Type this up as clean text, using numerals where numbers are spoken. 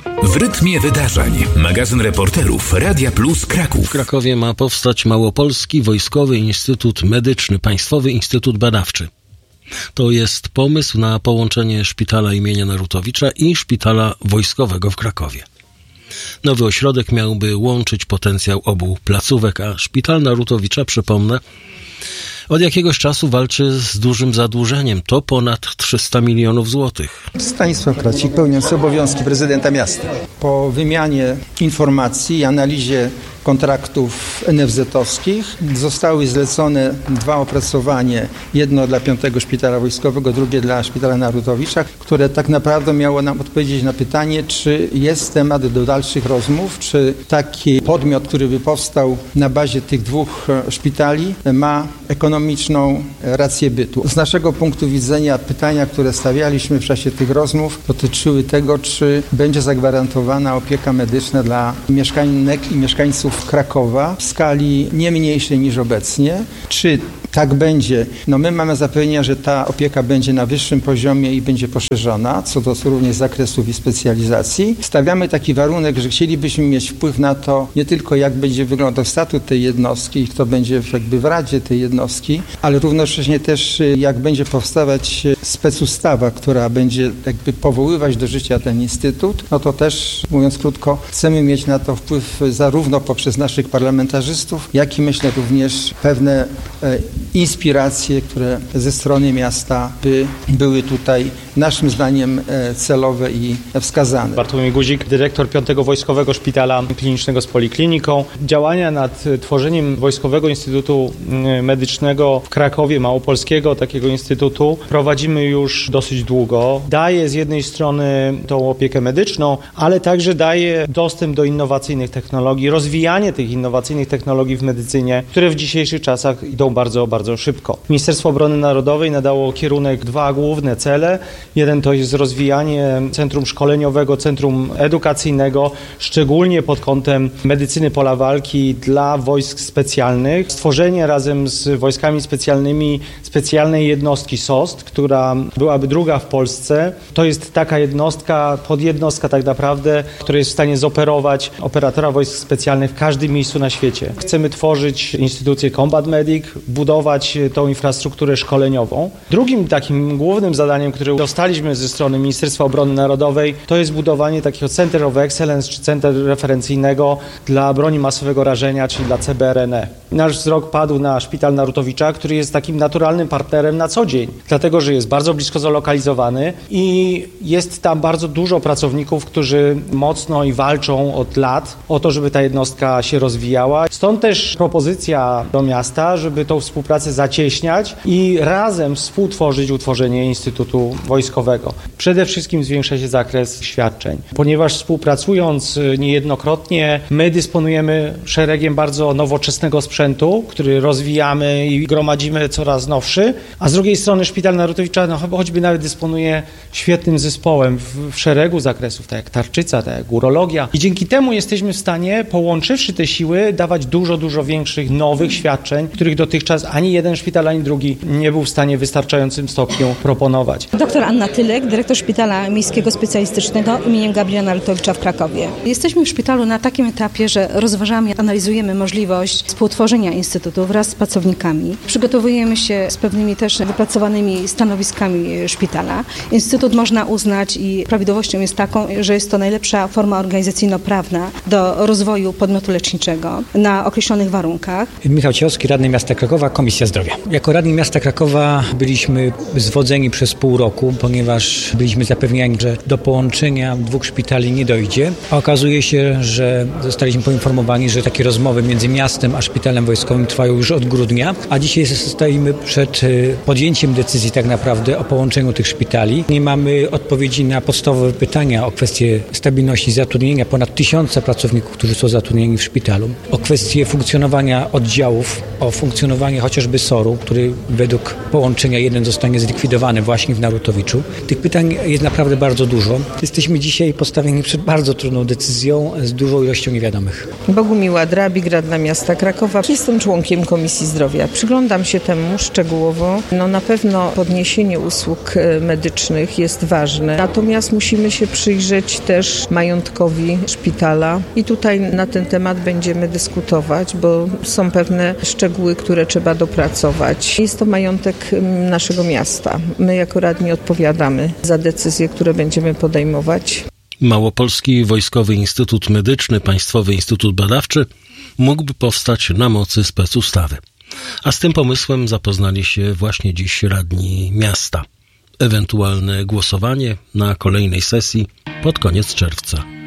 W rytmie wydarzeń. Magazyn reporterów Radia Plus Kraków. W Krakowie ma powstać Małopolski Wojskowy Instytut Medyczny, Państwowy Instytut Badawczy. To jest pomysł na połączenie Szpitala imienia Narutowicza i Szpitala Wojskowego w Krakowie. Nowy ośrodek miałby łączyć potencjał obu placówek, a Szpital Narutowicza, przypomnę, od jakiegoś czasu walczy z dużym zadłużeniem. To ponad 300 milionów złotych. Stanisław Kracik, pełniący obowiązki prezydenta miasta. Po wymianie informacji i analizie kontraktów NFZ-owskich zostały zlecone 2 opracowania. Jedno dla 5. Szpitala Wojskowego, drugie dla Szpitala Narutowicza, które tak naprawdę miało nam odpowiedzieć na pytanie, czy jest temat do dalszych rozmów, czy taki podmiot, który by powstał na bazie tych 2 szpitali, ma ekonomiczną rację bytu. Z naszego punktu widzenia pytania, które stawialiśmy w czasie tych rozmów, dotyczyły tego, czy będzie zagwarantowana opieka medyczna dla mieszkanek i mieszkańców Krakowa w skali nie mniejszej niż obecnie. Czy tak będzie? My mamy zapewnienia, że ta opieka będzie na wyższym poziomie i będzie poszerzona, co do również zakresów i specjalizacji. Stawiamy taki warunek, że chcielibyśmy mieć wpływ na to, nie tylko jak będzie wyglądał statut tej jednostki i kto będzie w radzie tej jednostki, ale równocześnie też jak będzie powstawać specustawa, która będzie powoływać do życia ten instytut, to też, mówiąc krótko, chcemy mieć na to wpływ zarówno poprzez naszych parlamentarzystów, jak i myślę również pewne inspiracje, które ze strony miasta były tutaj naszym zdaniem celowe i wskazane. Bartłomiej Guzik, dyrektor 5. Wojskowego Szpitala Klinicznego z Polikliniką. Działania nad tworzeniem Wojskowego Instytutu Medycznego w Krakowie, Małopolskiego takiego instytutu prowadzimy już dosyć długo. Daje z jednej strony tą opiekę medyczną, ale także daje dostęp do innowacyjnych technologii, rozwijanie tych innowacyjnych technologii w medycynie, które w dzisiejszych czasach idą bardzo, bardzo szybko. Ministerstwo Obrony Narodowej nadało kierunek 2 główne cele. Jeden to jest rozwijanie centrum szkoleniowego, centrum edukacyjnego, szczególnie pod kątem medycyny pola walki dla wojsk specjalnych. Stworzenie razem z wojskami specjalnymi specjalnej jednostki SOST, która byłaby druga w Polsce. To jest taka jednostka, podjednostka tak naprawdę, która jest w stanie zoperować operatora wojsk specjalnych w każdym miejscu na świecie. Chcemy tworzyć instytucję Combat Medic, budować tą infrastrukturę szkoleniową. Drugim takim głównym zadaniem, które dostaliśmy ze strony Ministerstwa Obrony Narodowej, to jest budowanie takiego Center of Excellence, czy Centrum Referencyjnego dla broni masowego rażenia, czyli dla CBRNE. Nasz wzrok padł na Szpital Narutowicza, który jest takim naturalnym partnerem na co dzień, dlatego że jest bardzo blisko zalokalizowany i jest tam bardzo dużo pracowników, którzy mocno i walczą od lat o to, żeby ta jednostka się rozwijała. Stąd też propozycja do miasta, żeby tą współpracę zacieśniać i razem współtworzyć utworzenie Instytutu Wojskowego. Przede wszystkim zwiększa się zakres świadczeń, ponieważ współpracując niejednokrotnie my dysponujemy szeregiem bardzo nowoczesnego sprzętu, który rozwijamy i gromadzimy coraz nowszy, a z drugiej strony Szpital Narutowicza choćby nawet dysponuje świetnym zespołem w szeregu zakresów, tak jak tarczyca, tak jak urologia i dzięki temu jesteśmy w stanie, połączywszy te siły, dawać dużo większych nowych świadczeń, których dotychczas ani jeden szpital, ani drugi nie był w stanie w wystarczającym stopniu proponować. Dr Anna Tylek, dyrektor Szpitala Miejskiego Specjalistycznego im. Gabriela Narutowicza w Krakowie. Jesteśmy w szpitalu na takim etapie, że rozważamy, analizujemy możliwość współtworzenia Instytutu wraz z pracownikami. Przygotowujemy się z pewnymi też wypracowanymi stanowiskami szpitala. Instytut można uznać i prawidłowością jest taką, że jest to najlepsza forma organizacyjno-prawna do rozwoju podmiotu leczniczego na określonych warunkach. Michał Ciechowski, radny miasta Krakowa, Komisja Zdrowia. Jako radni miasta Krakowa byliśmy zwodzeni przez pół roku, ponieważ byliśmy zapewniani, że do połączenia 2 szpitali nie dojdzie. A okazuje się, że zostaliśmy poinformowani, że takie rozmowy między miastem a szpitalem wojskowym trwają już od grudnia, a dzisiaj stoimy przed podjęciem decyzji tak naprawdę o połączeniu tych szpitali. Nie mamy odpowiedzi na podstawowe pytania o kwestię stabilności zatrudnienia ponad 1000 pracowników, którzy są zatrudnieni w szpitalu, o kwestię funkcjonowania oddziałów, o funkcjonowanie chociażby chociażby SOR-u, który według połączenia jeden zostanie zlikwidowany właśnie w Narutowiczu. Tych pytań jest naprawdę bardzo dużo. Jesteśmy dzisiaj postawieni przed bardzo trudną decyzją z dużą ilością niewiadomych. Bogumiła Drabik, radna miasta Krakowa. Jestem członkiem Komisji Zdrowia. Przyglądam się temu szczegółowo. Na pewno podniesienie usług medycznych jest ważne. Natomiast musimy się przyjrzeć też majątkowi szpitala i tutaj na ten temat będziemy dyskutować, bo są pewne szczegóły, które trzeba dopracować. Jest to majątek naszego miasta. My jako radni odpowiadamy za decyzje, które będziemy podejmować. Małopolski Wojskowy Instytut Medyczny, Państwowy Instytut Badawczy mógłby powstać na mocy specustawy. A z tym pomysłem zapoznali się właśnie dziś radni miasta. Ewentualne głosowanie na kolejnej sesji pod koniec czerwca.